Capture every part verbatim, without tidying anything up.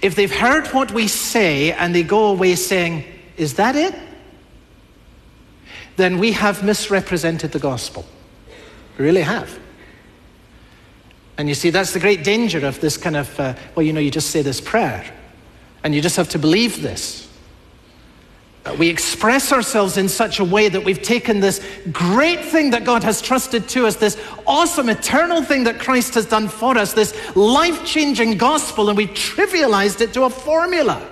if they've heard what we say and they go away saying, is that it? Then we have misrepresented the gospel. We really have. And you see, that's the great danger of this kind of, uh, well, you know, you just say this prayer and you just have to believe this. Uh, we express ourselves in such a way that we've taken this great thing that God has trusted to us, this awesome eternal thing that Christ has done for us, this life-changing gospel, and we've trivialized it to a formula.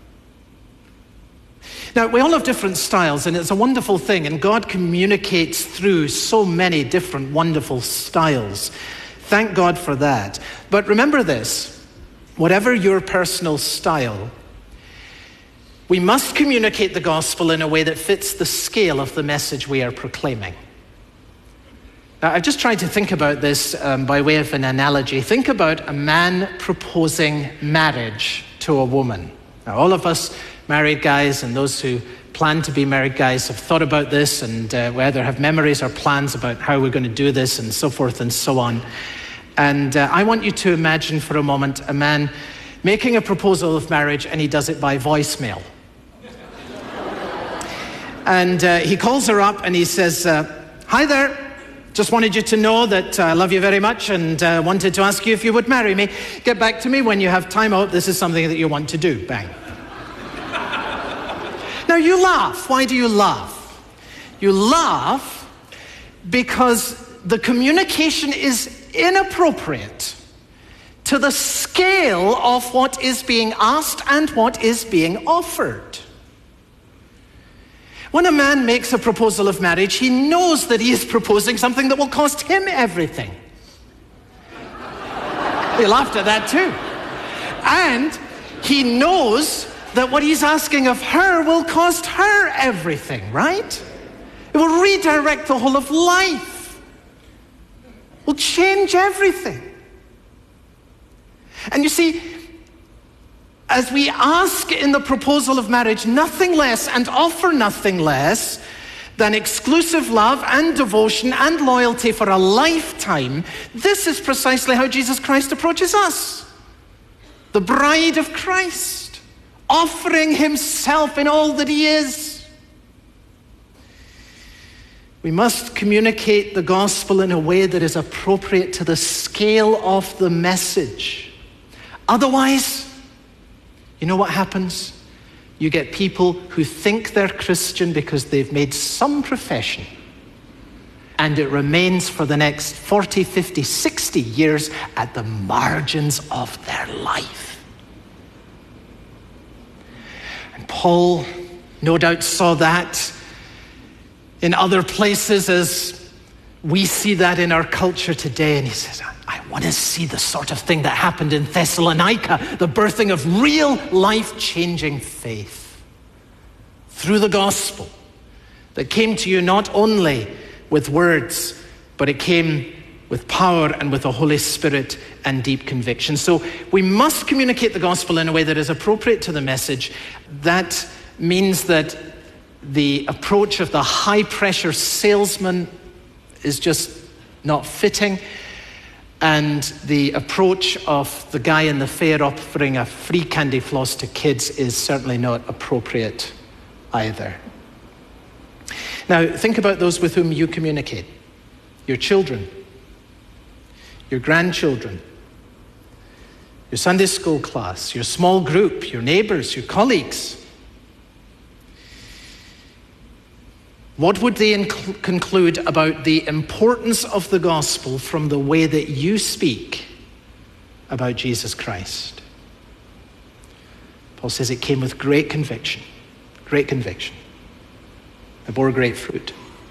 Now, we all have different styles, and it's a wonderful thing, and God communicates through so many different wonderful styles. Thank God for that. But remember this, whatever your personal style, we must communicate the gospel in a way that fits the scale of the message we are proclaiming. Now, I've just tried to think about this um, by way of an analogy. Think about a man proposing marriage to a woman. Now, all of us married guys and those who plan to be married guys have thought about this and uh, whether have memories or plans about how we're going to do this and so forth and so on. And uh, I want you to imagine for a moment a man making a proposal of marriage, and he does it by voicemail. And uh, he calls her up and he says, uh, hi there, just wanted you to know that I love you very much and uh, wanted to ask you if you would marry me. Get back to me when you have time out. This is something that you want to do. Bang. Now you laugh. Why do you laugh? You laugh because the communication is inappropriate to the scale of what is being asked and what is being offered. When a man makes a proposal of marriage, he knows that he is proposing something that will cost him everything. They laughed at that too. And he knows that what he's asking of her will cost her everything, right? It will redirect the whole of life. It will change everything. And you see, as we ask in the proposal of marriage nothing less and offer nothing less than exclusive love and devotion and loyalty for a lifetime, this is precisely how Jesus Christ approaches us. The bride of Christ, offering himself in all that he is. We must communicate the gospel in a way that is appropriate to the scale of the message. Otherwise, you know what happens? You get people who think they're Christian because they've made some profession, and it remains for the next forty, fifty, sixty years at the margins of their life. And Paul no doubt saw that in other places as we see that in our culture today, and he says, I want to see the sort of thing that happened in Thessalonica, the birthing of real life-changing faith through the gospel that came to you not only with words, but it came with power and with the Holy Spirit and deep conviction. So we must communicate the gospel in a way that is appropriate to the message. That means that the approach of the high-pressure salesman is just not fitting. And the approach of the guy in the fair offering a free candy floss to kids is certainly not appropriate either. Now, think about those with whom you communicate. Your children, your grandchildren, your Sunday school class, your small group, your neighbors, your colleagues. What would they inc- conclude about the importance of the gospel from the way that you speak about Jesus Christ? Paul says it came with great conviction, great conviction. It bore great fruit.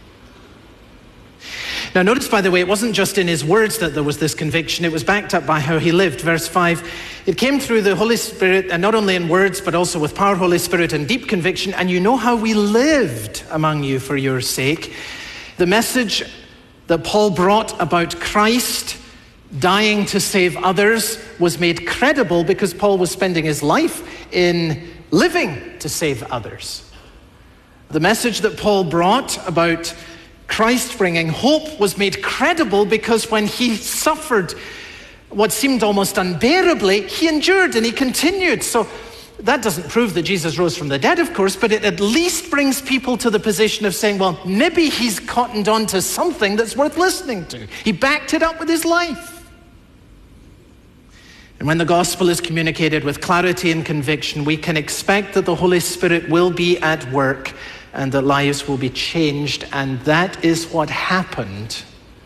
Now notice, by the way, it wasn't just in his words that there was this conviction, it was backed up by how he lived. Verse five, it came through the Holy Spirit, and not only in words, but also with power, Holy Spirit, and deep conviction, and you know how we lived among you for your sake. The message that Paul brought about Christ dying to save others was made credible because Paul was spending his life in living to save others. The message that Paul brought about Christ bringing hope was made credible because when he suffered what seemed almost unbearably, he endured and he continued. So that doesn't prove that Jesus rose from the dead, of course, but it at least brings people to the position of saying, well, maybe he's cottoned on to something that's worth listening to. He backed it up with his life. And when the gospel is communicated with clarity and conviction, we can expect that the Holy Spirit will be at work and that lives will be changed. And that is what happened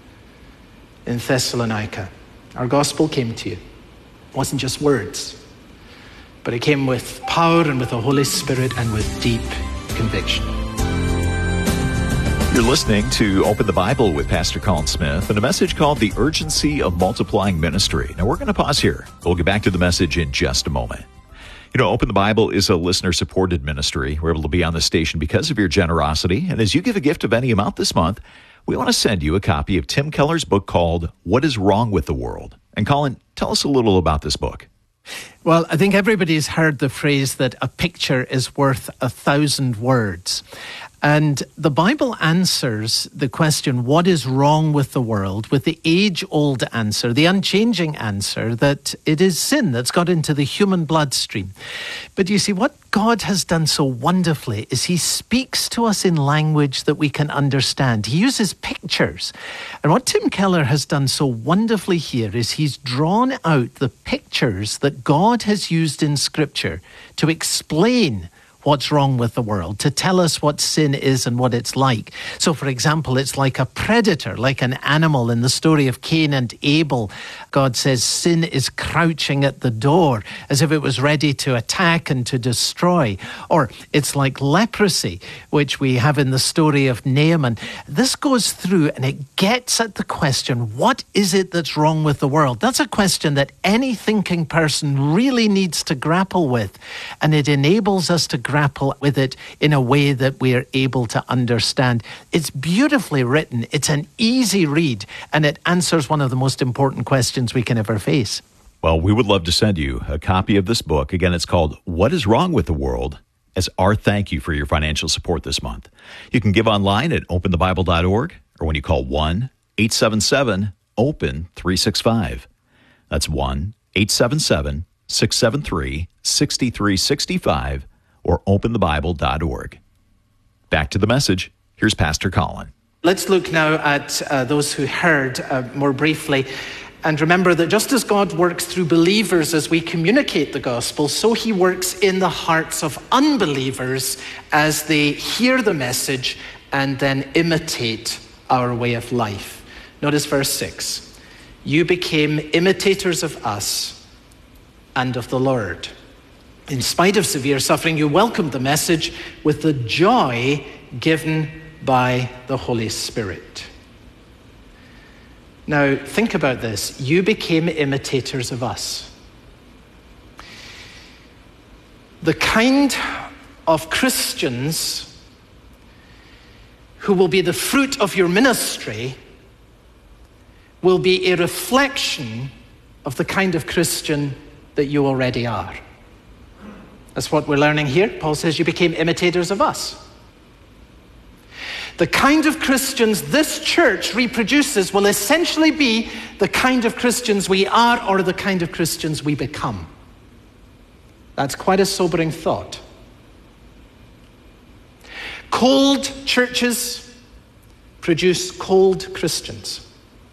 in Thessalonica. Our gospel came to you. It wasn't just words, but it came with power and with the Holy Spirit and with deep conviction. You're listening to Open the Bible with Pastor Colin Smith and a message called The Urgency of Multiplying Ministry. Now, we're going to pause here. We'll get back to the message in just a moment. You know, Open the Bible is a listener-supported ministry. We're able to be on the station because of your generosity. And as you give a gift of any amount this month, we want to send you a copy of Tim Keller's book called What is Wrong with the World? And Colin, tell us a little about this book. Well, I think everybody's heard the phrase that a picture is worth a thousand words. And the Bible answers the question, what is wrong with the world, with the age-old answer, the unchanging answer that it is sin that's got into the human bloodstream. But you see, what God has done so wonderfully is he speaks to us in language that we can understand. He uses pictures. And what Tim Keller has done so wonderfully here is he's drawn out the pictures that God has used in Scripture to explain what's wrong with the world, to tell us what sin is and what it's like. So, for example, it's like a predator, like an animal in the story of Cain and Abel. God says sin is crouching at the door as if it was ready to attack and to destroy. Or it's like leprosy, which we have in the story of Naaman. This goes through and it gets at the question, what is it that's wrong with the world? That's a question that any thinking person really needs to grapple with. And it enables us to grapple grapple with it in a way that we are able to understand. It's beautifully written. It's an easy read, and it answers one of the most important questions we can ever face. Well, we would love to send you a copy of this book. Again, it's called What is Wrong with the World? As our thank you for your financial support this month. You can give online at open the bible dot org or when you call one eight seven seven open three six five. That's one eight seven seven six seven three six three six five. Or open the bible dot org. Back to the message. Here's Pastor Colin. Let's look now at uh, those who heard uh, more briefly. And remember that just as God works through believers as we communicate the gospel, so he works in the hearts of unbelievers as they hear the message and then imitate our way of life. Notice verse six. You became imitators of us and of the Lord. In spite of severe suffering, you welcomed the message with the joy given by the Holy Spirit. Now, think about this. You became imitators of us. The kind of Christians who will be the fruit of your ministry will be a reflection of the kind of Christian that you already are. That's what we're learning here. Paul says you became imitators of us. The kind of Christians this church reproduces will essentially be the kind of Christians we are or the kind of Christians we become. That's quite a sobering thought. Cold churches produce cold Christians.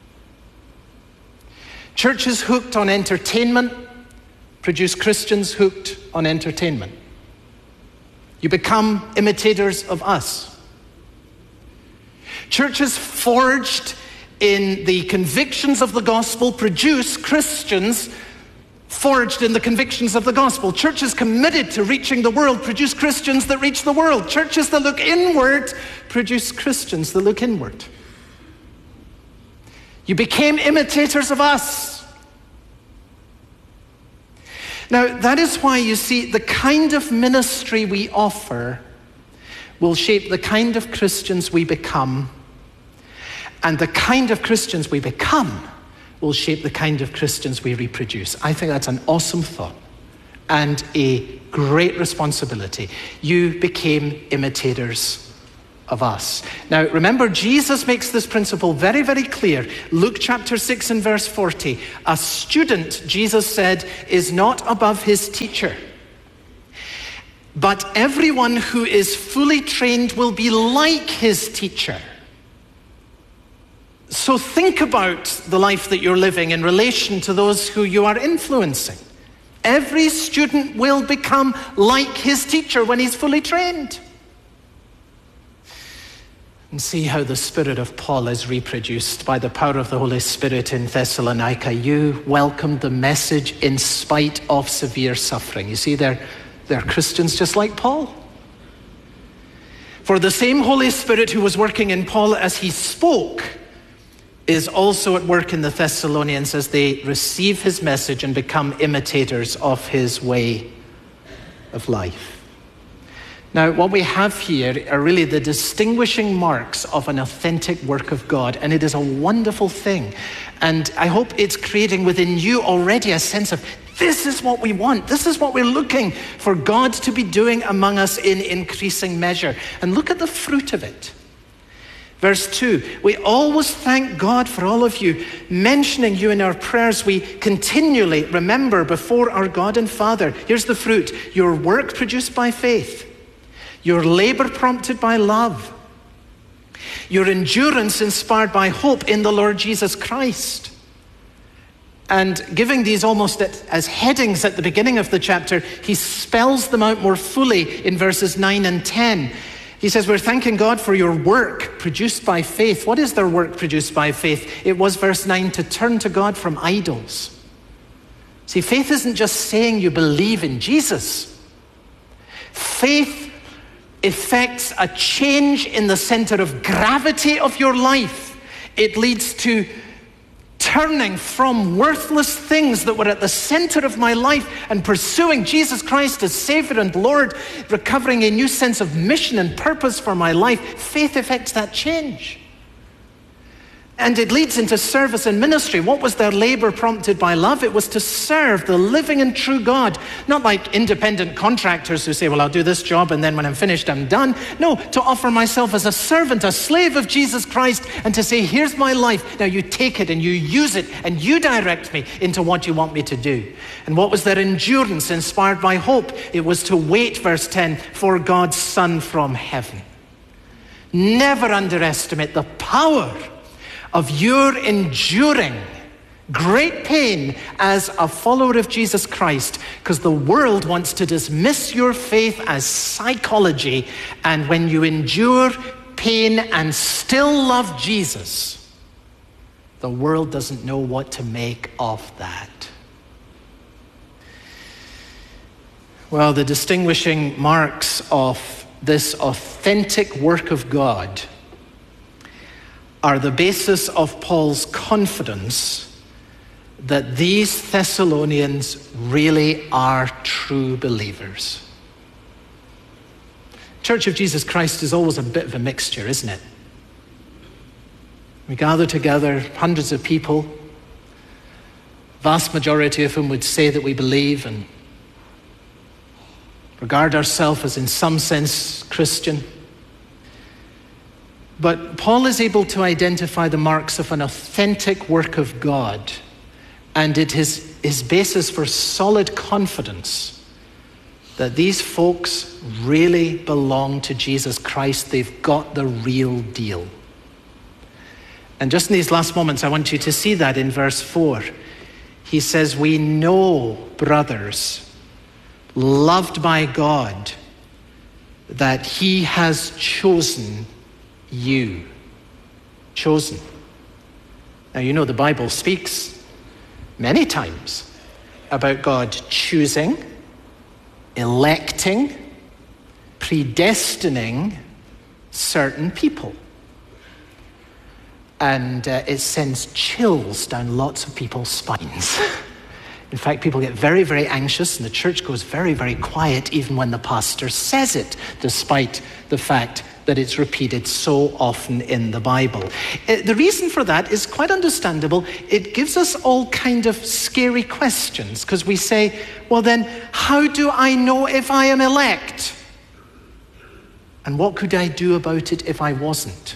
Churches hooked on entertainment produce Christians hooked on entertainment. You become imitators of us. Churches forged in the convictions of the gospel produce Christians forged in the convictions of the gospel. Churches committed to reaching the world produce Christians that reach the world. Churches that look inward produce Christians that look inward. You became imitators of us. Now, that is why you see the kind of ministry we offer will shape the kind of Christians we become, and the kind of Christians we become will shape the kind of Christians we reproduce. I think that's an awesome thought and a great responsibility. You became imitators of us. Now, remember, Jesus makes this principle very, very clear. Luke chapter six and verse forty. A student, Jesus said, is not above his teacher. But everyone who is fully trained will be like his teacher. So think about the life that you're living in relation to those who you are influencing. Every student will become like his teacher when he's fully trained. And see how the spirit of Paul is reproduced by the power of the Holy Spirit in Thessalonica. You welcomed the message in spite of severe suffering. You see, they're, they're Christians just like Paul. For the same Holy Spirit who was working in Paul as he spoke is also at work in the Thessalonians as they receive his message and become imitators of his way of life. Now, what we have here are really the distinguishing marks of an authentic work of God, and it is a wonderful thing. And I hope it's creating within you already a sense of, this is what we want. This is what we're looking for God to be doing among us in increasing measure. And look at the fruit of it. Verse two, we always thank God for all of you, mentioning you in our prayers. We continually remember before our God and Father. Here's the fruit: your work produced by faith, your labor prompted by love, your endurance inspired by hope in the Lord Jesus Christ. And giving these almost as headings at the beginning of the chapter, he spells them out more fully in verses nine and ten. He says, we're thanking God for your work produced by faith. What is their work produced by faith? It was, verse nine, to turn to God from idols. See, faith isn't just saying you believe in Jesus. Faith effects a change in the center of gravity of your life. It leads to turning from worthless things that were at the center of my life and pursuing Jesus Christ as Savior and Lord, recovering a new sense of mission and purpose for my life. Faith effects that change. And it leads into service and ministry. What was their labor prompted by love? It was to serve the living and true God. Not like independent contractors who say, well, I'll do this job and then when I'm finished, I'm done. No, to offer myself as a servant, a slave of Jesus Christ, and to say, here's my life. Now you take it and you use it and you direct me into what you want me to do. And what was their endurance inspired by hope? It was to wait, verse ten, for God's Son from heaven. Never underestimate the power of your enduring great pain as a follower of Jesus Christ, because the world wants to dismiss your faith as psychology. And when you endure pain and still love Jesus, the world doesn't know what to make of that. Well, the distinguishing marks of this authentic work of God are the basis of Paul's confidence that these Thessalonians really are true believers. Church of Jesus Christ is always a bit of a mixture, isn't it? We gather together, hundreds of people, vast majority of whom would say that we believe and regard ourselves as in some sense Christian. But Paul is able to identify the marks of an authentic work of God, and it is his basis for solid confidence that these folks really belong to Jesus Christ. They've got the real deal. And just in these last moments, I want you to see that in verse four. He says, we know, brothers, loved by God, that he has chosen you. Chosen. Now, you know the Bible speaks many times about God choosing, electing, predestining certain people. And uh, it sends chills down lots of people's spines. In fact, people get very, very anxious, and the church goes very, very quiet even when the pastor says it, despite the fact that it's repeated so often in the Bible. The reason for that is quite understandable. It gives us all kind of scary questions, because we say, well then, how do I know if I am elect? And what could I do about it if I wasn't?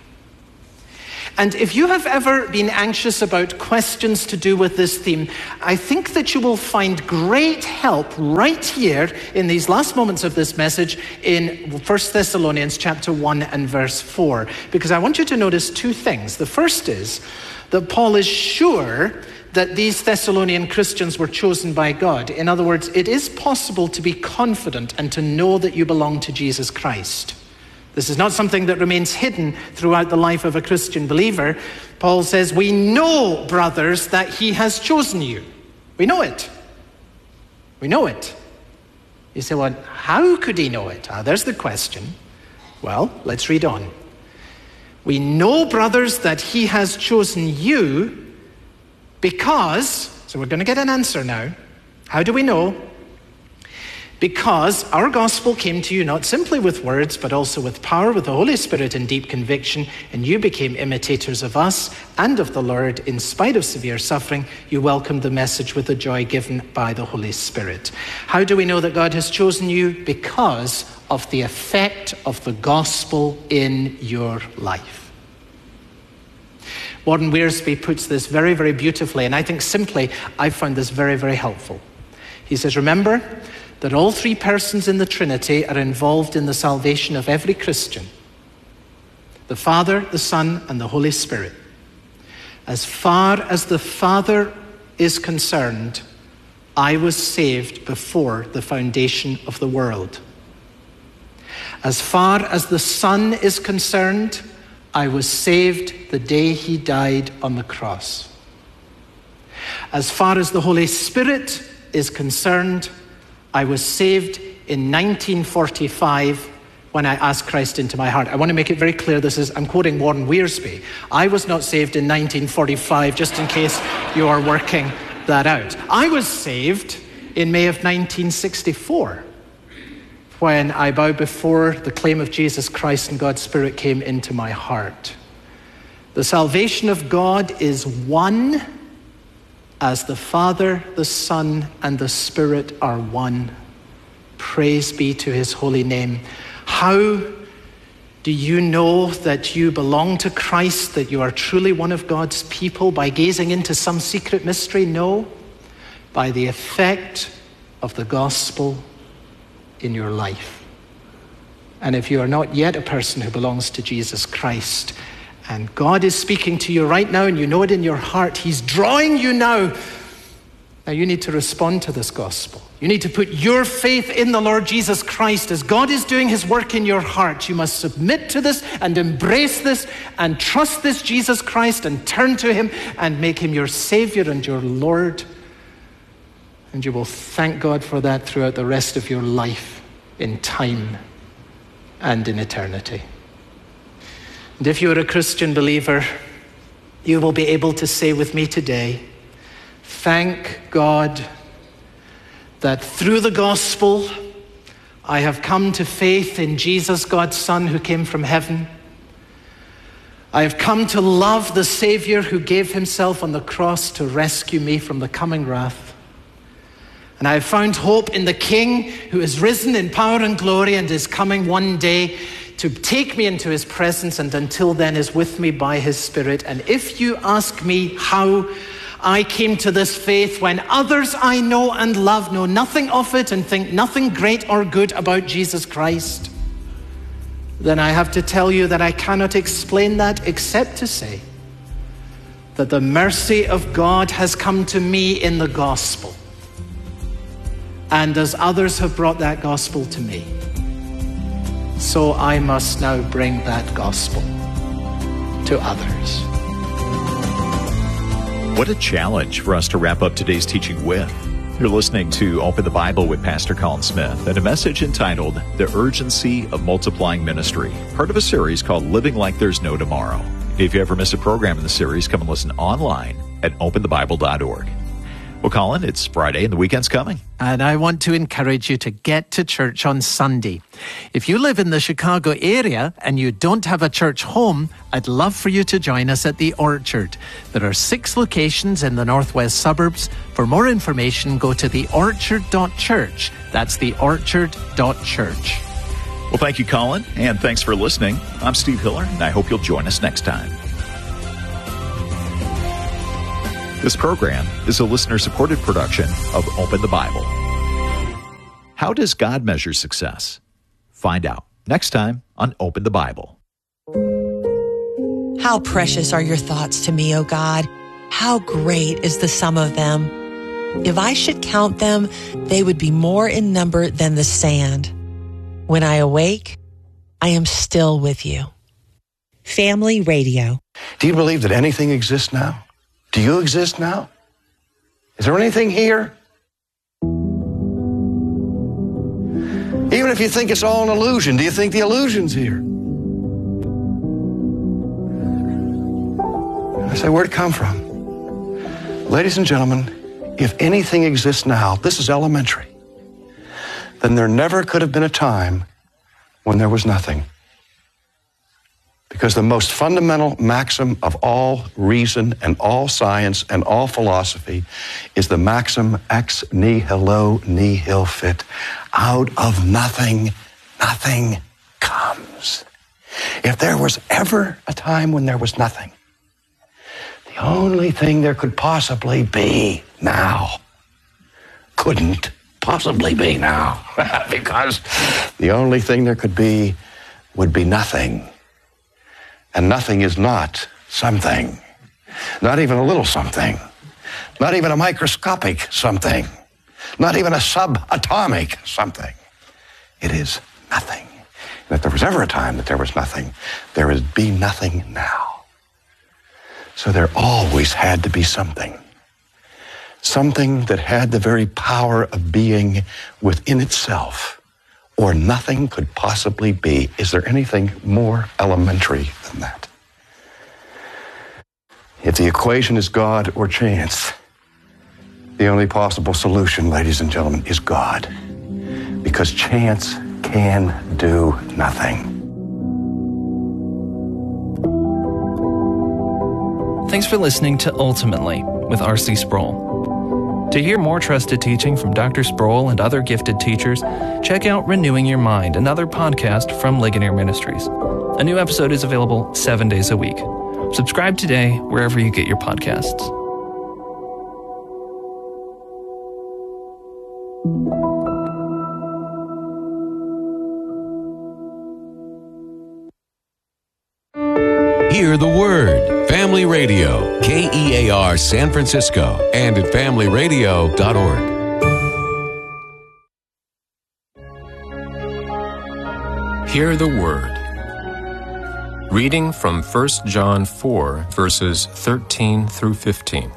And if you have ever been anxious about questions to do with this theme, I think that you will find great help right here in these last moments of this message in First Thessalonians chapter one and verse four. Because I want you to notice two things. The first is that Paul is sure that these Thessalonian Christians were chosen by God. In other words, it is possible to be confident and to know that you belong to Jesus Christ. This is not something that remains hidden throughout the life of a Christian believer. Paul says, we know, brothers, that he has chosen you. We know it. We know it. You say, well, how could he know it? Ah, there's the question. Well, let's read on. We know, brothers, that he has chosen you because, so we're going to get an answer now. How do we know? Because our gospel came to you not simply with words, but also with power, with the Holy Spirit and deep conviction, and you became imitators of us and of the Lord. In spite of severe suffering, you welcomed the message with the joy given by the Holy Spirit. How do we know that God has chosen you? Because of the effect of the gospel in your life. Warren Wiersbe puts this very, very beautifully, and I think simply, I found this very, very helpful. He says, remember that all three persons in the Trinity are involved in the salvation of every Christian. The Father, the Son, and the Holy Spirit. As far as the Father is concerned, I was saved before the foundation of the world. As far as the Son is concerned, I was saved the day he died on the cross. As far as the Holy Spirit is concerned, I was saved in nineteen forty-five when I asked Christ into my heart. I want to make it very clear, this is, I'm quoting Warren Wiersbe. I was not saved in nineteen forty-five, just in case you are working that out. I was saved in May of nineteen sixty-four when I bowed before the claim of Jesus Christ and God's Spirit came into my heart. The salvation of God is one as the Father, the Son, and the Spirit are one. Praise be to his holy name. How do you know that you belong to Christ, that you are truly one of God's people? By gazing into some secret mystery? No. By the effect of the gospel in your life. And if you are not yet a person who belongs to Jesus Christ, and God is speaking to you right now, and you know it in your heart, he's drawing you now. Now you need to respond to this gospel. You need to put your faith in the Lord Jesus Christ. As God is doing his work in your heart, you must submit to this and embrace this and trust this Jesus Christ and turn to him and make him your Savior and your Lord. And you will thank God for that throughout the rest of your life, in time and in eternity. And if you are a Christian believer, you will be able to say with me today, thank God that through the gospel, I have come to faith in Jesus, God's Son, who came from heaven. I have come to love the Savior who gave himself on the cross to rescue me from the coming wrath. And I have found hope in the King who is risen in power and glory and is coming one day to take me into his presence, and until then is with me by his Spirit. And if you ask me how I came to this faith when others I know and love know nothing of it and think nothing great or good about Jesus Christ, then I have to tell you that I cannot explain that except to say that the mercy of God has come to me in the gospel. And as others have brought that gospel to me, so I must now bring that gospel to others. What a challenge for us to wrap up today's teaching with. You're listening to Open the Bible with Pastor Colin Smith and a message entitled The Urgency of Multiplying Ministry, part of a series called Living Like There's No Tomorrow. If you ever miss a program in the series, come and listen online at open the bible dot org. Well, Colin, it's Friday and the weekend's coming. And I want to encourage you to get to church on Sunday. If you live in the Chicago area and you don't have a church home, I'd love for you to join us at the Orchard. There are six locations in the northwest suburbs. For more information, go to the orchard dot church. That's the orchard dot church. Well, thank you, Colin, and thanks for listening. I'm Steve Hiller, and I hope you'll join us next time. This program is a listener-supported production of Open the Bible. How does God measure success? Find out next time on Open the Bible. How precious are your thoughts to me, O God. How great is the sum of them. If I should count them, they would be more in number than the sand. When I awake, I am still with you. Family Radio. Do you believe that anything exists now? Do you exist now? Is there anything here? Even if you think it's all an illusion, do you think the illusion's here? I say, where'd it come from? Ladies and gentlemen, if anything exists now, this is elementary, then there never could have been a time when there was nothing. Because the most fundamental maxim of all reason and all science and all philosophy is the maxim ex nihilo nihil fit. Out of nothing, nothing comes. If there was ever a time when there was nothing, the only thing there could possibly be now couldn't possibly be now. Because the only thing there could be would be nothing. And nothing is not something. Not even a little something. Not even a microscopic something. Not even a subatomic something. It is nothing. And if there was ever a time that there was nothing, there would be nothing now. So there always had to be something. Something that had the very power of being within itself, or nothing could possibly be. Is there anything more elementary than that? If the equation is God or chance, the only possible solution, ladies and gentlemen, is God. Because chance can do nothing. Thanks for listening to Ultimately with R C Sproul. To hear more trusted teaching from Doctor Sproul and other gifted teachers, check out Renewing Your Mind, another podcast from Ligonier Ministries. A new episode is available seven days a week. Subscribe today wherever you get your podcasts. Hear the Word. Family Radio, K E A R San Francisco, and at family radio dot org. Hear the Word. Reading from First John four, verses thirteen through fifteen.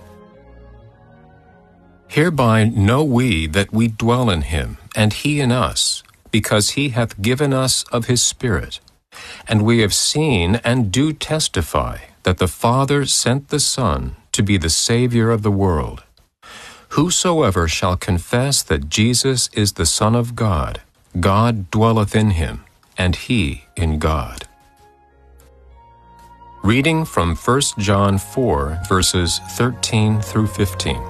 Hereby know we that we dwell in him, and he in us, because he hath given us of his Spirit. And we have seen and do testify that the Father sent the Son to be the Savior of the world. Whosoever shall confess that Jesus is the Son of God, God dwelleth in him, and he in God. Reading from First John four, verses thirteen through fifteen.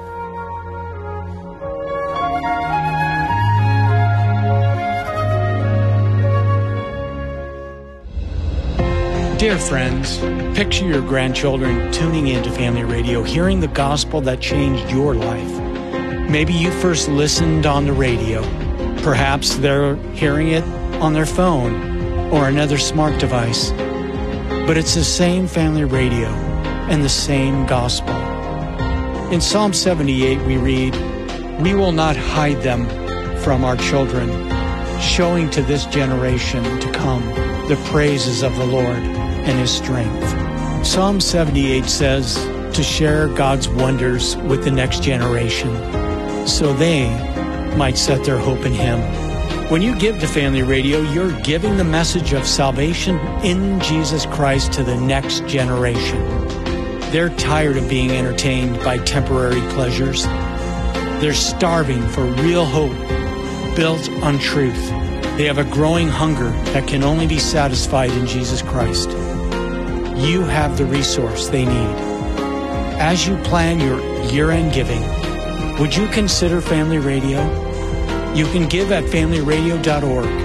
Dear friends, picture your grandchildren tuning into Family Radio, hearing the gospel that changed your life. Maybe you first listened on the radio. Perhaps they're hearing it on their phone or another smart device. But it's the same Family Radio and the same gospel. In Psalm seventy-eight we read, "We will not hide them from our children, showing to this generation to come the praises of the Lord and his strength." Psalm seventy-eight says to share God's wonders with the next generation so they might set their hope in him. When you give to Family Radio, you're giving the message of salvation in Jesus Christ to the next generation. They're tired of being entertained by temporary pleasures. They're starving for real hope built on truth. They have a growing hunger that can only be satisfied in Jesus Christ. You have the resource they need. As you plan your year-end giving, would you consider Family Radio? You can give at family radio dot org.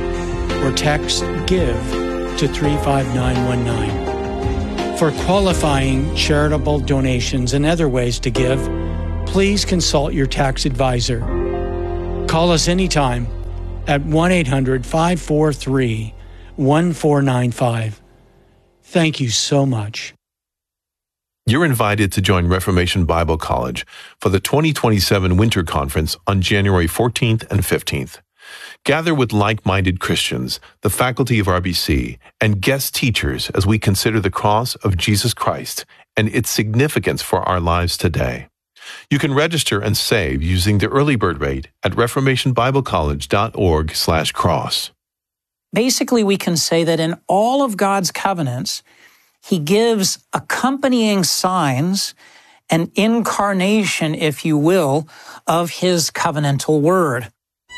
or text GIVE to three five nine one nine. For qualifying charitable donations and other ways to give, please consult your tax advisor. Call us anytime at one eight hundred five four three one four nine five. Thank you so much. You're invited to join Reformation Bible College for the twenty twenty-seven Winter Conference on January fourteenth and fifteenth. Gather with like-minded Christians, the faculty of R B C, and guest teachers as we consider the cross of Jesus Christ and its significance for our lives today. You can register and save using the early bird rate at reformation bible college dot org slash cross. Basically, we can say that in all of God's covenants, He gives accompanying signs, an incarnation, if you will, of His covenantal word.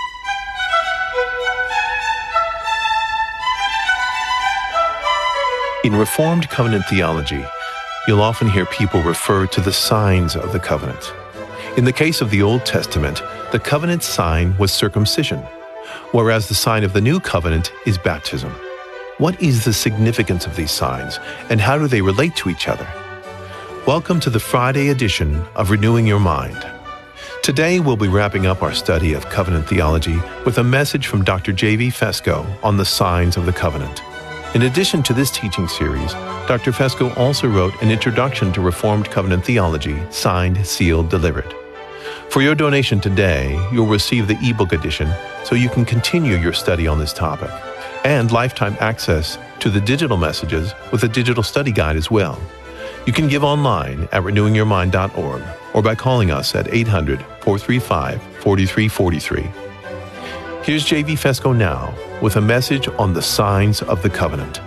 In Reformed covenant theology, you'll often hear people refer to the signs of the covenant. In the case of the Old Testament, the covenant sign was circumcision, whereas the sign of the New Covenant is baptism. What is the significance of these signs, and how do they relate to each other? Welcome to the Friday edition of Renewing Your Mind. Today we'll be wrapping up our study of covenant theology with a message from Doctor J V Fesko on the signs of the covenant. In addition to this teaching series, Doctor Fesko also wrote an introduction to Reformed covenant theology, signed, sealed, delivered. For your donation today, you'll receive the ebook edition so you can continue your study on this topic, and lifetime access to the digital messages with a digital study guide as well. You can give online at renewing your mind dot org or by calling us at eight hundred, four three five, four three four three. Here's J V Fesko now with a message on the signs of the covenant.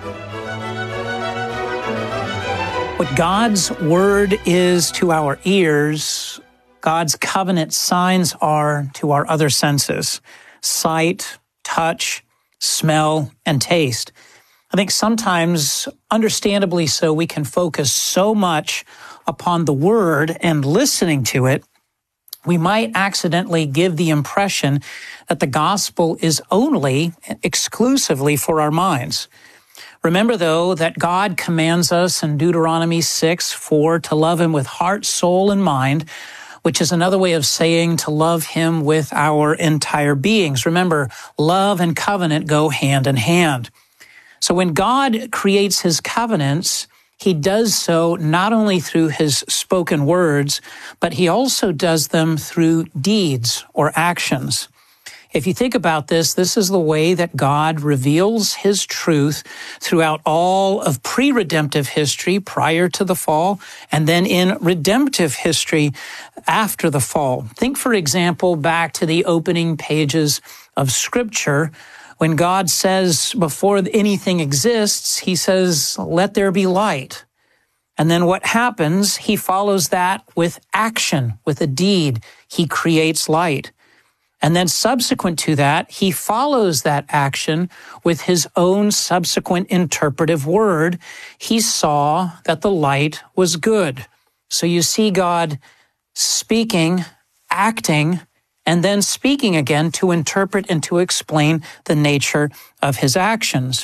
What God's word is to our ears, God's covenant signs are to our other senses: sight, touch, smell, and taste. I think sometimes, understandably so, we can focus so much upon the word and listening to it, we might accidentally give the impression that the gospel is only, exclusively for our minds. Remember, though, that God commands us in Deuteronomy six four to love Him with heart, soul, and mind, which is another way of saying to love Him with our entire beings. Remember, love and covenant go hand in hand. So when God creates His covenants, He does so not only through His spoken words, but He also does them through deeds or actions. If you think about this, this is the way that God reveals His truth throughout all of pre-redemptive history prior to the fall, and then in redemptive history after the fall. Think, for example, back to the opening pages of Scripture. When God says, before anything exists, He says, let there be light. And then what happens? He follows that with action, with a deed. He creates light. And then subsequent to that, He follows that action with His own subsequent interpretive word. He saw that the light was good. So you see God speaking, acting, and then speaking again to interpret and to explain the nature of His actions.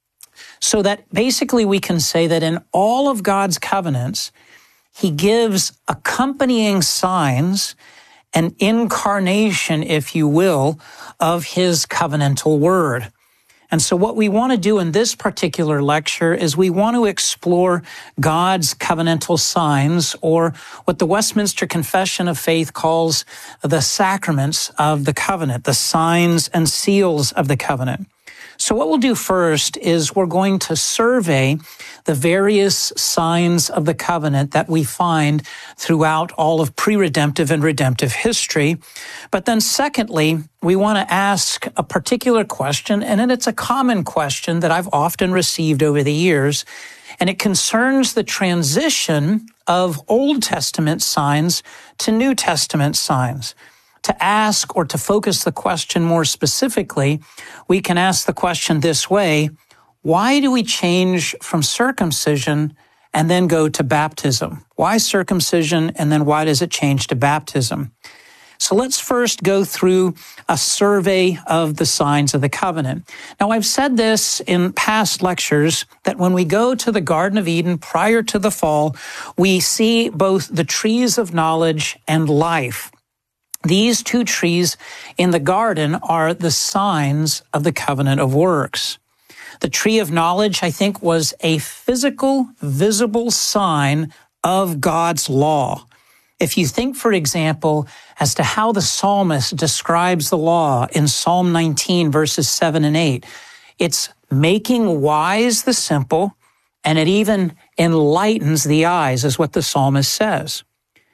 So that basically we can say that in all of God's covenants, He gives accompanying signs, an incarnation, if you will, of His covenantal word. And so what we want to do in this particular lecture is we want to explore God's covenantal signs, or what the Westminster Confession of Faith calls the sacraments of the covenant, the signs and seals of the covenant. So what we'll do first is we're going to survey the various signs of the covenant that we find throughout all of pre-redemptive and redemptive history. But then secondly, we want to ask a particular question, and it's a common question that I've often received over the years, and it concerns the transition of Old Testament signs to New Testament signs. To ask or to focus the question more specifically, we can ask the question this way: why do we change from circumcision and then go to baptism? Why circumcision and then why does it change to baptism? So let's first go through a survey of the signs of the covenant. Now, I've said this in past lectures that when we go to the Garden of Eden prior to the fall, we see both the trees of knowledge and life. These two trees in the garden are the signs of the covenant of works. The tree of knowledge, I think, was a physical, visible sign of God's law. If you think, for example, as to how the psalmist describes the law in Psalm nineteen, verses seven and eight, it's making wise the simple, and it even enlightens the eyes, is what the psalmist says.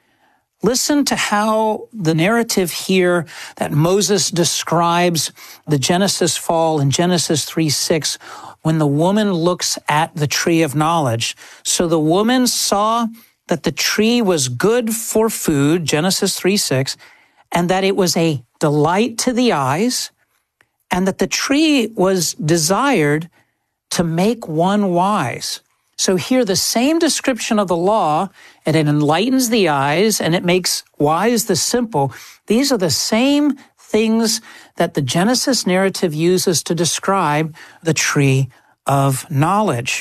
Listen to how the narrative here that Moses describes the Genesis fall in Genesis three six, when the woman looks at the tree of knowledge. So the woman saw that the tree was good for food, Genesis three six, and that it was a delight to the eyes, and that the tree was desired to make one wise. So here the same description of the law, and it enlightens the eyes, and it makes wise the simple. These are the same things that the Genesis narrative uses to describe the tree of knowledge.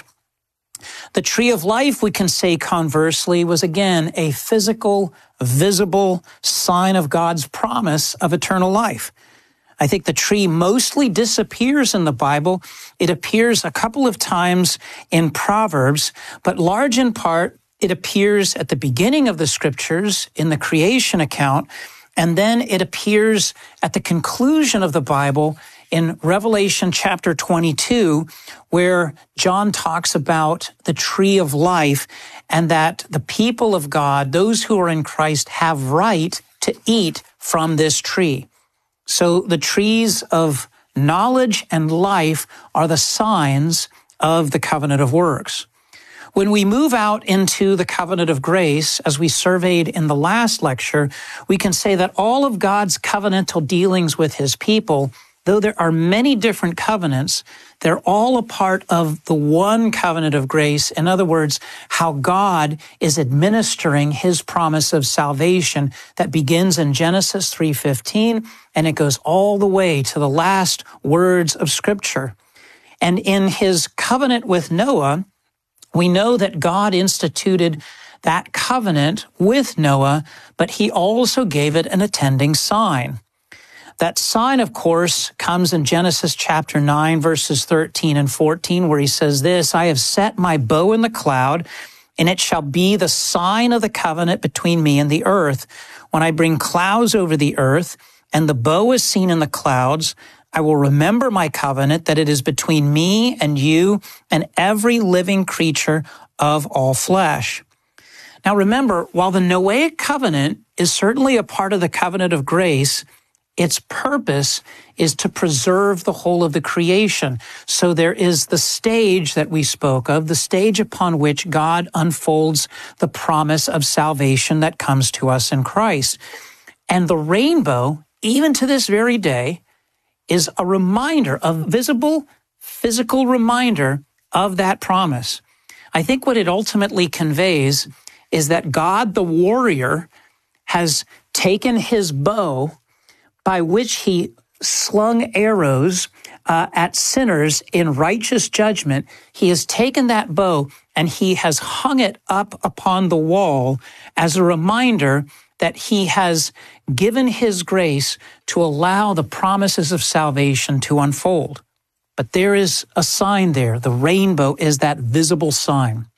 The tree of life, we can say conversely, was again a physical, visible sign of God's promise of eternal life. I think the tree mostly disappears in the Bible. It appears a couple of times in Proverbs, but large in part, it appears at the beginning of the scriptures in the creation account, and then it appears at the conclusion of the Bible in Revelation chapter twenty-two, where John talks about the tree of life and that the people of God, those who are in Christ, have right to eat from this tree. So the trees of knowledge and life are the signs of the covenant of works. When we move out into the covenant of grace, as we surveyed in the last lecture, we can say that all of God's covenantal dealings with his people, though there are many different covenants, they're all a part of the one covenant of grace. In other words, how God is administering his promise of salvation that begins in Genesis three fifteen, and it goes all the way to the last words of Scripture. And in his covenant with Noah, we know that God instituted that covenant with Noah, but he also gave it an attending sign. That sign, of course, comes in Genesis chapter nine, verses thirteen and fourteen, where he says this, I have set my bow in the cloud, and it shall be the sign of the covenant between me and the earth. When I bring clouds over the earth, and the bow is seen in the clouds, I will remember my covenant that it is between me and you and every living creature of all flesh. Now remember, while the Noahic covenant is certainly a part of the covenant of grace, its purpose is to preserve the whole of the creation. So there is the stage that we spoke of, the stage upon which God unfolds the promise of salvation that comes to us in Christ. And the rainbow, even to this very day, is a reminder, a visible, physical reminder of that promise. I think what it ultimately conveys is that God, the warrior, has taken his bow by which he slung arrows uh, at sinners in righteous judgment. He has taken that bow and he has hung it up upon the wall as a reminder that he has given his grace to allow the promises of salvation to unfold. But there is a sign there. The rainbow is that visible sign.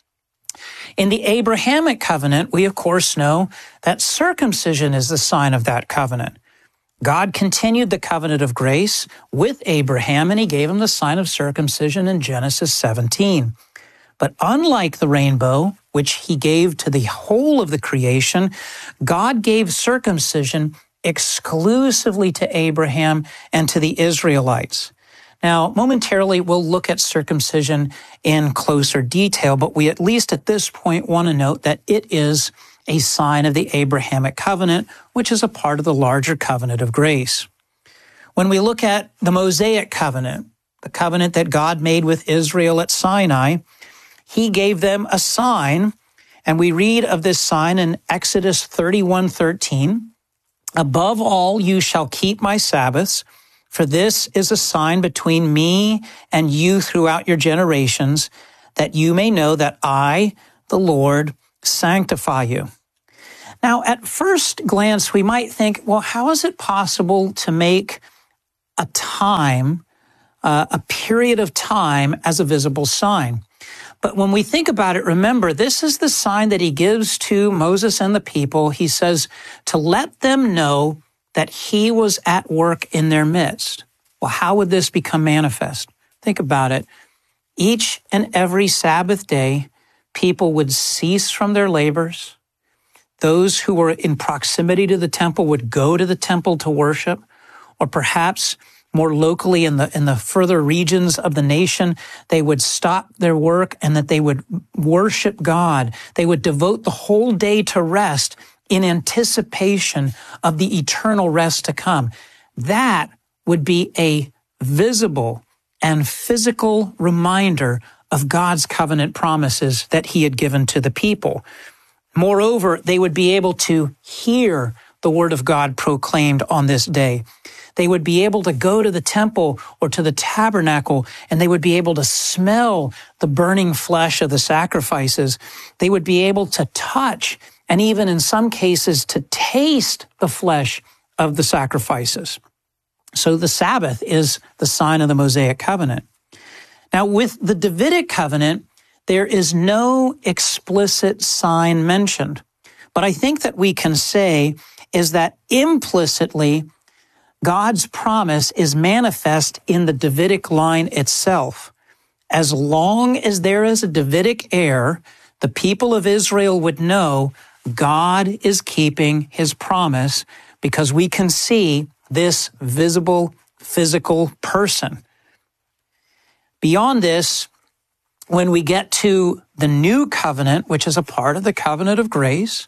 In the Abrahamic covenant, we of course know that circumcision is the sign of that covenant. God continued the covenant of grace with Abraham, and he gave him the sign of circumcision in Genesis seventeen. But unlike the rainbow, which he gave to the whole of the creation, God gave circumcision exclusively to Abraham and to the Israelites. Now, momentarily, we'll look at circumcision in closer detail, but we at least at this point want to note that it is a sign of the Abrahamic covenant, which is a part of the larger covenant of grace. When we look at the Mosaic covenant, the covenant that God made with Israel at Sinai, he gave them a sign, and we read of this sign in Exodus thirty-one thirteen. Above all, you shall keep my Sabbaths, for this is a sign between me and you throughout your generations, that you may know that I, the Lord, sanctify you. Now, at first glance, we might think, well, how is it possible to make a time, uh, a period of time as a visible sign? But when we think about it, remember, this is the sign that he gives to Moses and the people. He says to let them know that he was at work in their midst. Well, how would this become manifest? Think about it. Each and every Sabbath day, people would cease from their labors. Those who were in proximity to the temple would go to the temple to worship, or perhaps more locally in the in the further regions of the nation, they would stop their work and that they would worship God. They would devote the whole day to rest in anticipation of the eternal rest to come. That would be a visible and physical reminder of God's covenant promises that he had given to the people. Moreover, they would be able to hear the word of God proclaimed on this day. They would be able to go to the temple or to the tabernacle, and they would be able to smell the burning flesh of the sacrifices. They would be able to touch, and even in some cases, to taste the flesh of the sacrifices. So the Sabbath is the sign of the Mosaic covenant. Now, with the Davidic covenant, there is no explicit sign mentioned. But I think that we can say is that implicitly, God's promise is manifest in the Davidic line itself. As long as there is a Davidic heir, the people of Israel would know God is keeping his promise because we can see this visible, physical person. Beyond this, when we get to the new covenant, which is a part of the covenant of grace,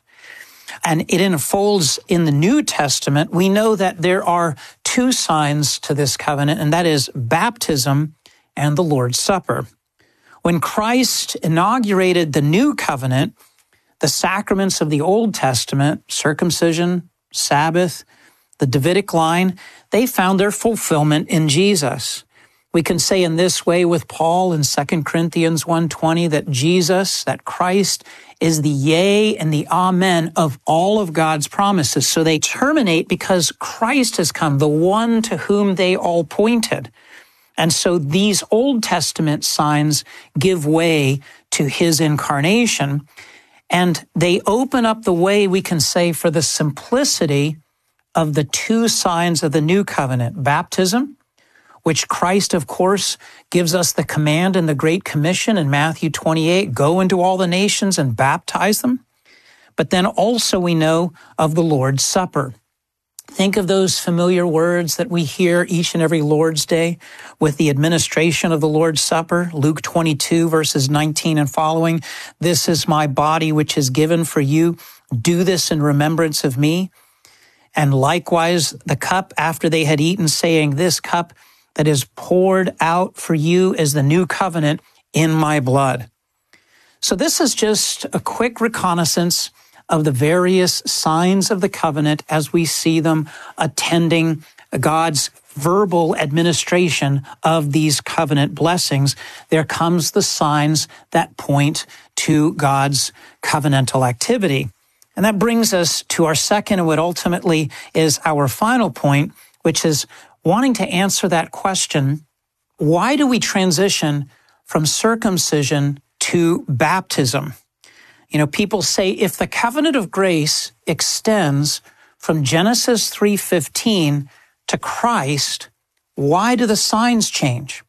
and it unfolds in the New Testament, we know that there are two signs to this covenant, and that is baptism and the Lord's Supper. When Christ inaugurated the new covenant, the sacraments of the Old Testament, circumcision, Sabbath, the Davidic line, they found their fulfillment in Jesus. We can say in this way with Paul in Second Corinthians one twenty that Jesus, that Christ, is the yea and the amen of all of God's promises. So they terminate because Christ has come, the one to whom they all pointed. And so these Old Testament signs give way to his incarnation, and they open up the way, we can say, for the simplicity of the two signs of the new covenant, baptism, which Christ, of course, gives us the command in the Great Commission in Matthew twenty-eight, go into all the nations and baptize them. But then also we know of the Lord's Supper. Think of those familiar words that we hear each and every Lord's Day with the administration of the Lord's Supper, Luke twenty-two, verses nineteen and following. This is my body which is given for you. Do this in remembrance of me. And likewise, the cup after they had eaten, saying, this cup that is poured out for you is the new covenant in my blood. So this is just a quick reconnaissance of the various signs of the covenant as we see them attending God's verbal administration of these covenant blessings. There comes the signs that point to God's covenantal activity. And that brings us to our second and what ultimately is our final point, which is wanting to answer that question, why do we transition from circumcision to baptism? You know, people say if the covenant of grace extends from Genesis three fifteen to Christ, why do the signs change?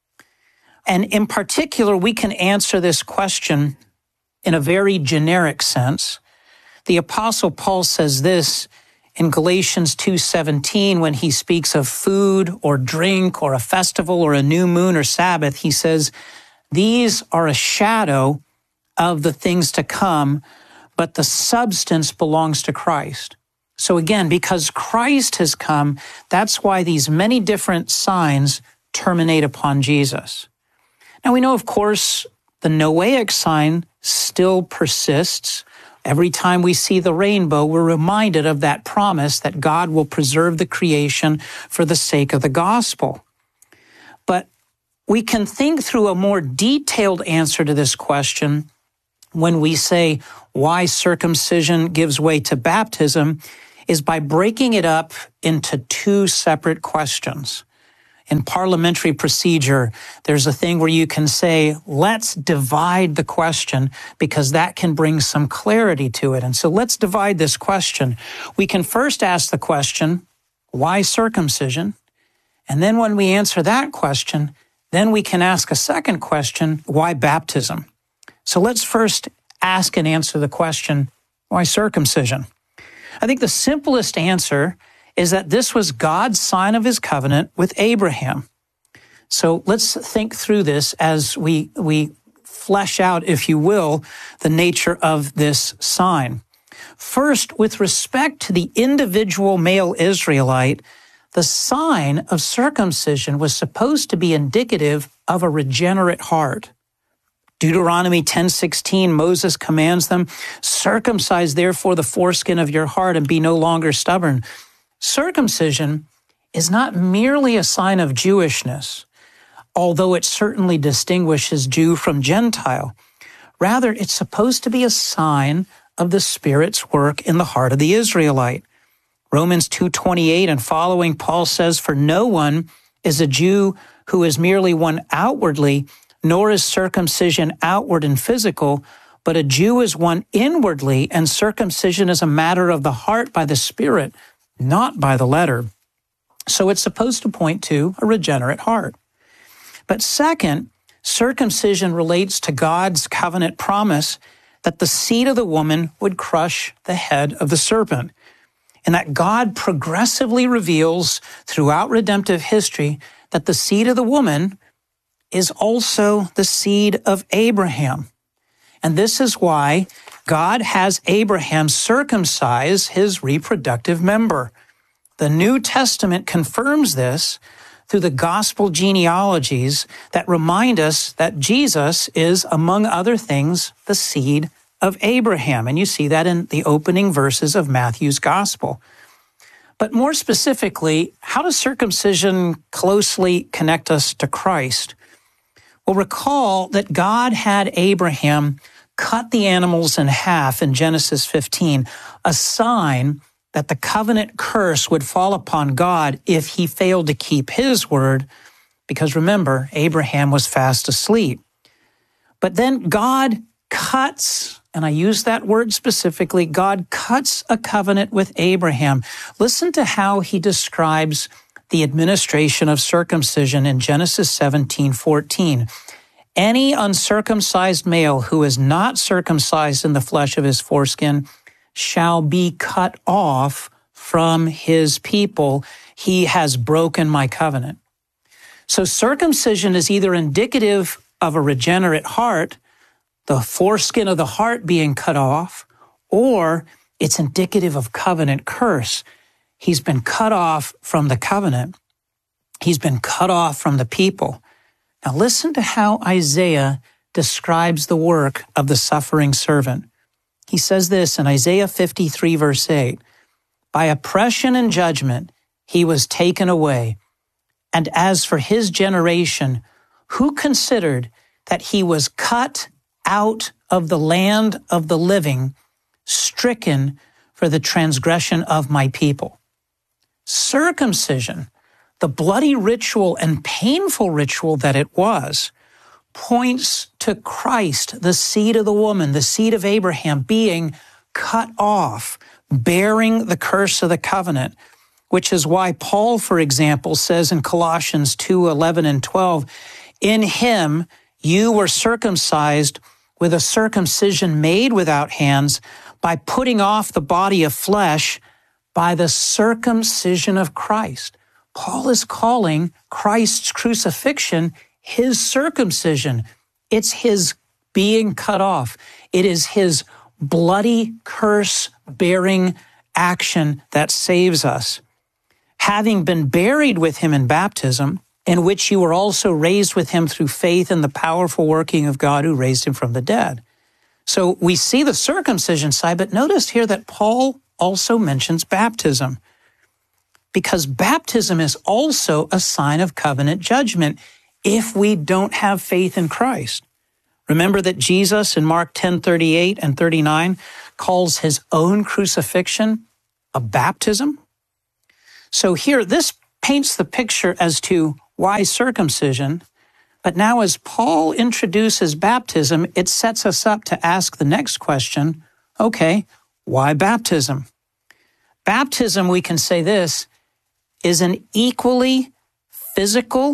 And in particular, we can answer this question in a very generic sense. The Apostle Paul says this in Galatians two seventeen, when he speaks of food or drink or a festival or a new moon or Sabbath, he says, these are a shadow of the things to come, but the substance belongs to Christ. So again, because Christ has come, that's why these many different signs terminate upon Jesus. Now we know, of course, the Noahic sign still persists Every time we see the rainbow, we're reminded of that promise that God will preserve the creation for the sake of the gospel. But we can think through a more detailed answer to this question when we say why circumcision gives way to baptism is by breaking it up into two separate questions. In parliamentary procedure, there's a thing where you can say, let's divide the question because that can bring some clarity to it. And so let's divide this question. We can first ask the question, why circumcision? And then when we answer that question, then we can ask a second question, why baptism? So let's first ask and answer the question, why circumcision? I think the simplest answer is that this was God's sign of his covenant with Abraham. So let's think through this as we, we flesh out, if you will, the nature of this sign. First, with respect to the individual male Israelite, the sign of circumcision was supposed to be indicative of a regenerate heart. Deuteronomy ten sixteen, Moses commands them, circumcise therefore the foreskin of your heart and be no longer stubborn. Circumcision is not merely a sign of Jewishness, although it certainly distinguishes Jew from Gentile. Rather, it's supposed to be a sign of the Spirit's work in the heart of the Israelite. Romans two twenty-eight and following, Paul says, for no one is a Jew who is merely one outwardly, nor is circumcision outward and physical, but a Jew is one inwardly, and circumcision is a matter of the heart by the Spirit, not by the letter. So it's supposed to point to a regenerate heart. But second, circumcision relates to God's covenant promise that the seed of the woman would crush the head of the serpent, and that God progressively reveals throughout redemptive history that the seed of the woman is also the seed of Abraham. And this is why God has Abraham circumcise his reproductive member. The New Testament confirms this through the gospel genealogies that remind us that Jesus is, among other things, the seed of Abraham. And you see that in the opening verses of Matthew's gospel. But more specifically, how does circumcision closely connect us to Christ? Well, recall that God had Abraham cut the animals in half in Genesis fifteen, a sign that the covenant curse would fall upon God if he failed to keep his word, because remember, Abraham was fast asleep. But then God cuts, and I use that word specifically, God cuts a covenant with Abraham. Listen to how he describes the administration of circumcision in Genesis seventeen fourteen. Any uncircumcised male who is not circumcised in the flesh of his foreskin shall be cut off from his people. He has broken my covenant. So circumcision is either indicative of a regenerate heart, the foreskin of the heart being cut off, or it's indicative of covenant curse. He's been cut off from the covenant. He's been cut off from the people. Now listen to how Isaiah describes the work of the suffering servant. He says this in Isaiah fifty-three, verse eight, by oppression and judgment he was taken away. And as for his generation, who considered that he was cut out of the land of the living, stricken for the transgression of my people? Circumcision, the bloody ritual and painful ritual that it was, points to Christ, the seed of the woman, the seed of Abraham, being cut off, bearing the curse of the covenant, which is why Paul, for example, says in Colossians two eleven and twelve, in him you were circumcised with a circumcision made without hands by putting off the body of flesh by the circumcision of Christ. Paul is calling Christ's crucifixion his circumcision. It's his being cut off. It is his bloody curse-bearing action that saves us. Having been buried with him in baptism, in which you were also raised with him through faith in the powerful working of God who raised him from the dead. So we see the circumcision side, but notice here that Paul also mentions baptism, because baptism is also a sign of covenant judgment if we don't have faith in Christ. Remember that Jesus in Mark ten thirty-eight and thirty-nine calls his own crucifixion a baptism. So here, this paints the picture as to why circumcision, but now as Paul introduces baptism, it sets us up to ask the next question, okay, why baptism? Baptism, we can say this, is an equally physical,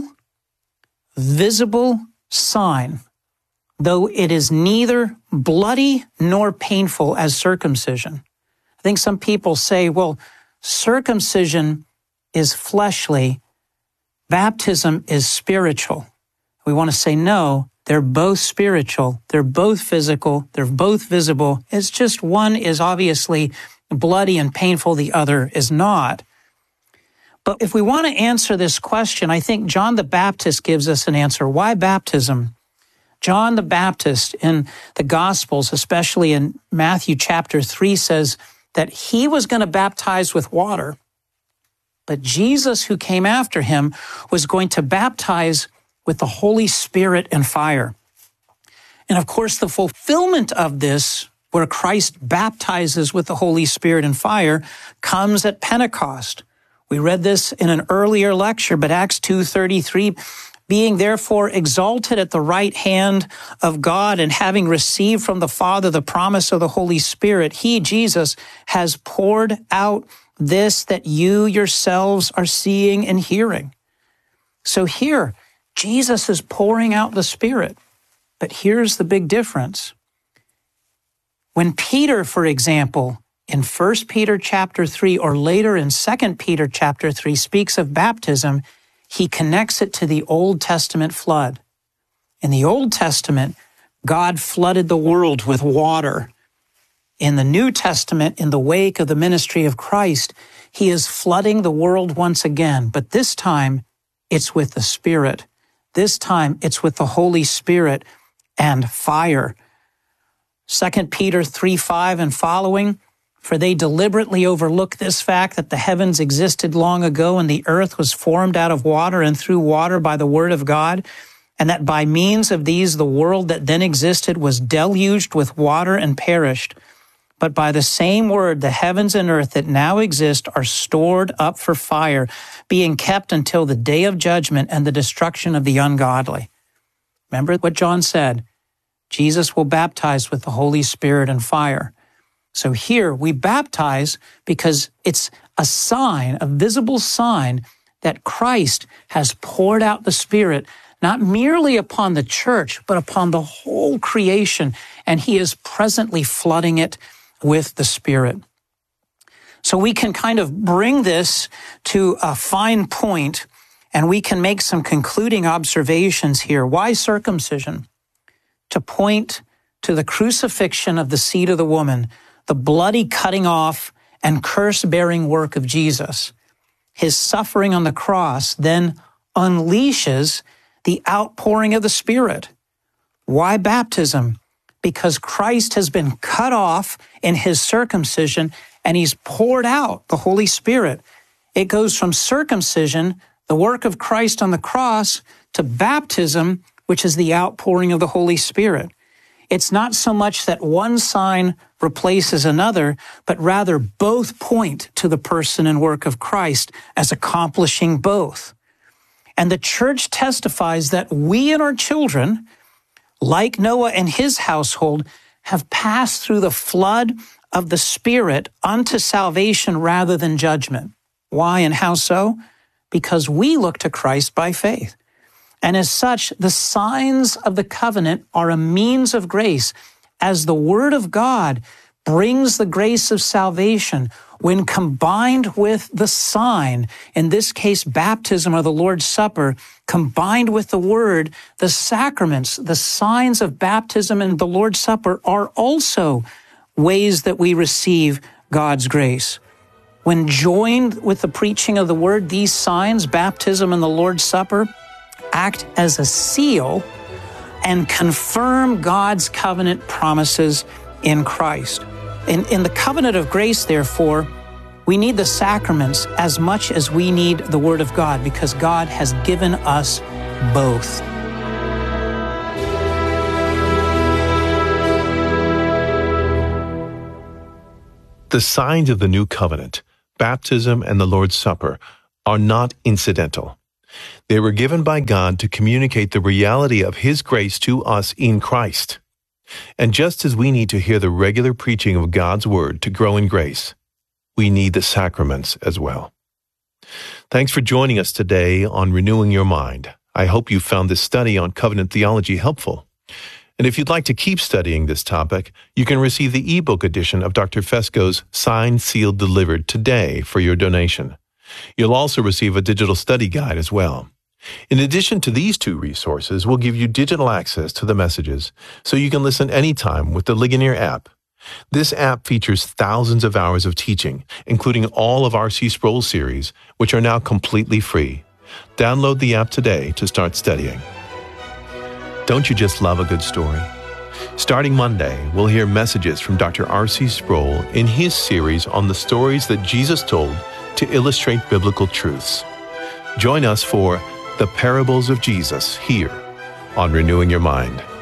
visible sign, though it is neither bloody nor painful as circumcision. I think some people say, well, circumcision is fleshly, baptism is spiritual. We want to say, no, they're both spiritual, they're both physical, they're both visible. It's just one is obviously bloody and painful, the other is not. But if we want to answer this question, I think John the Baptist gives us an answer. Why baptism? John the Baptist in the Gospels, especially in Matthew chapter three, says that he was going to baptize with water, but Jesus, who came after him, was going to baptize with the Holy Spirit and fire. And of course, the fulfillment of this, where Christ baptizes with the Holy Spirit and fire, comes at Pentecost. We read this in an earlier lecture, but Acts two thirty-three, being therefore exalted at the right hand of God and having received from the Father the promise of the Holy Spirit, he, Jesus, has poured out this that you yourselves are seeing and hearing. So here, Jesus is pouring out the Spirit. But here's the big difference. When Peter, for example, in First Peter chapter three, or later in Second Peter chapter three, speaks of baptism, he connects it to the Old Testament flood. In the Old Testament, God flooded the world with water. In the New Testament, in the wake of the ministry of Christ, he is flooding the world once again, but this time it's with the Spirit. This time it's with the Holy Spirit and fire. Second Peter three five and following, for they deliberately overlook this fact that the heavens existed long ago and the earth was formed out of water and through water by the word of God, and that by means of these the world that then existed was deluged with water and perished. But by the same word, the heavens and earth that now exist are stored up for fire, being kept until the day of judgment and the destruction of the ungodly. Remember what John said, Jesus will baptize with the Holy Spirit and fire. So here we baptize because it's a sign, a visible sign that Christ has poured out the Spirit, not merely upon the church, but upon the whole creation, and he is presently flooding it with the Spirit. So we can kind of bring this to a fine point, and we can make some concluding observations here. Why circumcision? To point to the crucifixion of the seed of the woman, the bloody cutting off and curse-bearing work of Jesus. His suffering on the cross then unleashes the outpouring of the Spirit. Why baptism? Because Christ has been cut off in his circumcision and he's poured out the Holy Spirit. It goes from circumcision, the work of Christ on the cross, to baptism, which is the outpouring of the Holy Spirit. It's not so much that one sign replaces another, but rather both point to the person and work of Christ as accomplishing both. And the church testifies that we and our children, like Noah and his household, have passed through the flood of the Spirit unto salvation rather than judgment. Why and how so? Because we look to Christ by faith. And as such, the signs of the covenant are a means of grace, as the Word of God brings the grace of salvation when combined with the sign, in this case, baptism or the Lord's Supper, combined with the Word, the sacraments, the signs of baptism and the Lord's Supper are also ways that we receive God's grace. When joined with the preaching of the Word, these signs, baptism and the Lord's Supper, act as a seal and confirm God's covenant promises in Christ. In, in the covenant of grace, therefore, we need the sacraments as much as we need the Word of God, because God has given us both. The signs of the new covenant, baptism and the Lord's Supper, are not incidental. They were given by God to communicate the reality of His grace to us in Christ. And just as we need to hear the regular preaching of God's Word to grow in grace, we need the sacraments as well. Thanks for joining us today on Renewing Your Mind. I hope you found this study on covenant theology helpful. And if you'd like to keep studying this topic, you can receive the ebook edition of Doctor Fesco's Signed, Sealed, Delivered today for your donation. You'll also receive a digital study guide as well. In addition to these two resources, we'll give you digital access to the messages so you can listen anytime with the Ligonier app. This app features thousands of hours of teaching, including all of R C Sproul's series, which are now completely free. Download the app today to start studying. Don't you just love a good story? Starting Monday, we'll hear messages from Doctor R C Sproul in his series on the stories that Jesus told to illustrate biblical truths. Join us for The Parables of Jesus here on Renewing Your Mind.